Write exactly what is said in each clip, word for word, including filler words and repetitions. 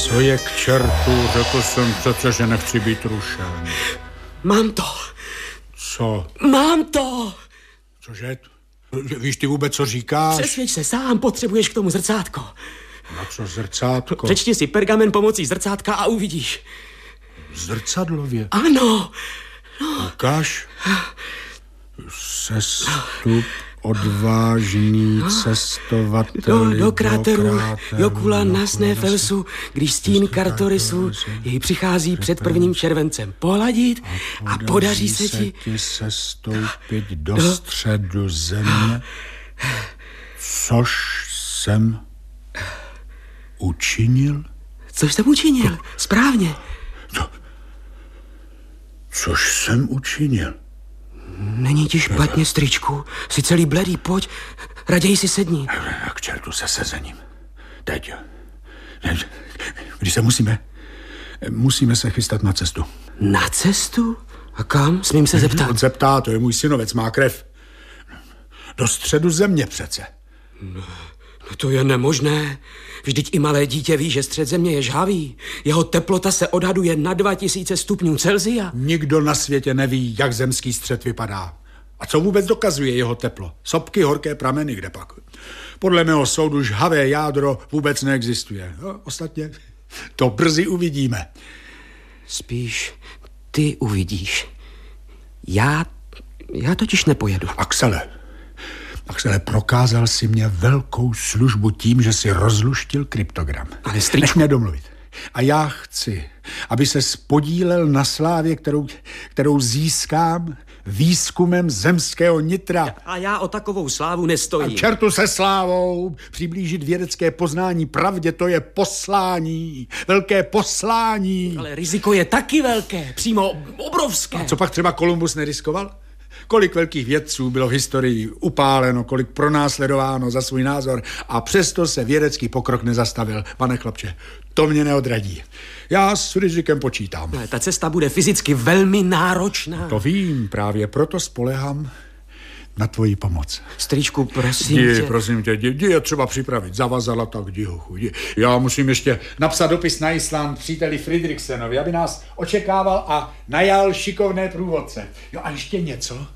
Co je k čertu? Řekl jsem přece, že nechci být rušen. Mám to. Co? Mám to. Cože? Víš ty vůbec, co říkáš? Přesvědč se sám, potřebuješ k tomu zrcátko. Na co zrcátko? Přečti si pergamen pomocí zrcátka a uvidíš. Zrcadlově? Ano. No. Ukáž. Sestup odvážný cestovatel do, do kráteru Jokula na Snéfelsu, když stín Kartorisu jej přichází před prvním červencem pohladit a, a podaří se ti... ti sestoupit do, do středu země, což jsem učinil? Což jsem učinil, správně. Co? Což jsem učinil? Není ti špatně, stričku. Jsi celý bledý, pojď. Raději si sedni. A k čertu se sezením. Teď. Když se musíme... Musíme se chystat na cestu. Na cestu? A kam? Smím se zeptat? On zeptá, to je můj synovec, má krev. Do středu země přece. No, no to je nemožné. Vždyť i malé dítě ví, že střed země je žhavý. Jeho teplota se odhaduje na dva tisíce stupňů Celsia. Nikdo na světě neví, jak zemský střed vypadá. A co vůbec dokazuje jeho teplo? Sopky, horké prameny, kde pak? Podle mého soudu žhavé jádro vůbec neexistuje. No, ostatně to brzy uvidíme. Spíš ty uvidíš. Já, já totiž nepojedu. Axele, Axele, prokázal si mě velkou službu tím, že si rozluštil kryptogram. Ale strýčku... Nech mě domluvit. A já chci, aby se spodílel na slávě, kterou, kterou získám výzkumem zemského nitra. A já o takovou slávu nestojím. A čertu se slávou. Přiblížit vědecké poznání pravdě, to je poslání. Velké poslání. Ale riziko je taky velké, přímo obrovské. A co pak třeba Kolumbus neriskoval? Kolik velkých vědců bylo v historii upáleno, kolik pronásledováno za svůj názor a přesto se vědecký pokrok nezastavil. Pane chlapče, to mě neodradí. Já s rizikem počítám. Ale ta cesta bude fyzicky velmi náročná. To vím, právě proto spolehám na tvoji pomoc. Strýčku, prosím Jdi, tě. prosím tě, jdi, jdi je třeba připravit. Zavazala, tak jdi, hochu, jdi. Já musím ještě napsat dopis na Island příteli Fridriksenovi, aby nás očekával a najal šikovné průvodce. Jo, a ještě něco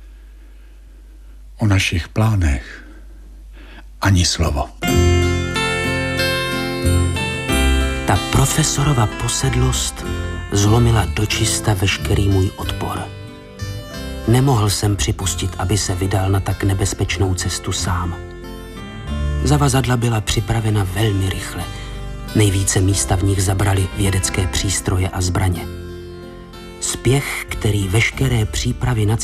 o našich plánech. Ani slovo. Ta profesorova posedlost zlomila dočista veškerý můj odpor. Nemohl jsem připustit, aby se vydal na tak nebezpečnou cestu sám. Zavazadla byla připravena velmi rychle. Nejvíce místa v nich zabrali vědecké přístroje a zbraně. Spěch, který veškeré přípravy na